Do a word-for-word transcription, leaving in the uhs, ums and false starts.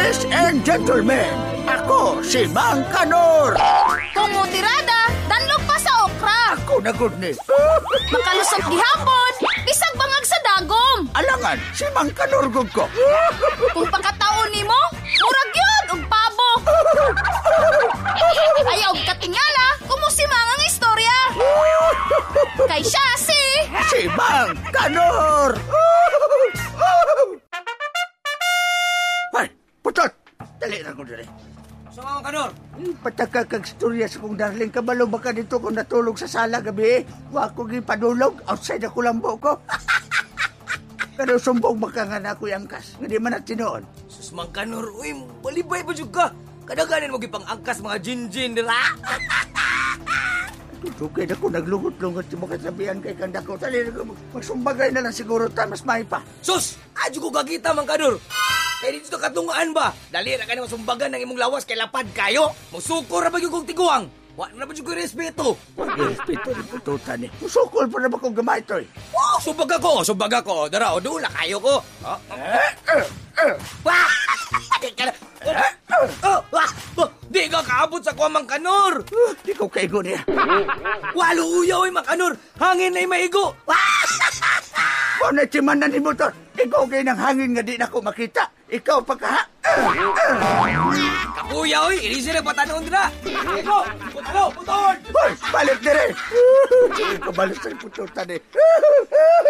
Ladies and gentlemen, ako si Mang Kanor. Kumutirada, danlog pa sa okra. Ako na good ni. Makalusog gihapon, bisag bangag sa dagom. Alangan, si Mang Kanor gud ko. Kung pagkataon nimo, murag yun og pabo. Ayaw og katingala, kumusimang ang istorya. Kay siya si... Si Mang Kanor. Ay, putot. Dali na ko dali. So, Mang Kanor? Patagkakag storya sa kong darling. Kabalo baka dito kung natulog sa sala gabi. Wa ko gipadulog. Outside ako lambo ko. Pero sumbong baka nga na ako yung angkas. Nga di man at tinoon. Sus, Mang Kanor, uy, balibay pa dyan ka. Kadaganin mo gipang angkas mga jinjin nila. Tutugay na ko naglugot-lungot yung mga sabihan kay kanda ko. Tali na ko, magsumbagay na lang siguro ta, mas may pa. Sus, adyo ko gagita, Mang Kanor. Kaya dito katungaan ba? Dali na ka na masumbagan ng imong lawas kay lapad kayo. Musukor na ba yung kong tiguang? Wa na ba yung kong respeto? Respeto ni pututan eh. Musukol pa na ba kong gamay to eh? Oh, subag ako, subag ako. Dara, o doon na kayo ko. Oh, Eh, eh, eh. wah! Di ka na... Oh, wah! Oh, di ka kaabot sa kuha, Mang Kanor. Di ko kaigo niya. Walo uyaw, Mang Kanor. Hangin na maigo. Wah! Kung natsiman na ni motor, ikaw kayo ng hangin nga di na ko makita. Ikaw pa ka ha? Kapuya, oy. Ilisi na patanon na. Ito, putalo, putol. Hoy, balik na rin. Ikaw balas sa pututan eh.